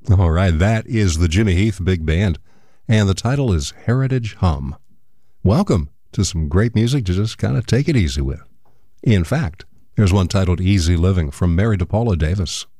All right, that is the Jimmy Heath Big Band, and the title is Heritage Hum. Welcome to some great music to just kind of take it easy with. In fact, there's one titled Easy Living from Mary DePaula Davis.